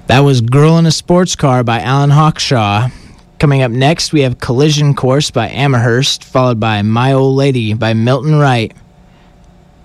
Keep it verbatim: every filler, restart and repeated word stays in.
That was Girl in a Sports Car by Alan Hawkshaw. Coming up next, we have Collision Course by Amherst, followed by My Old Lady by Milton Wright.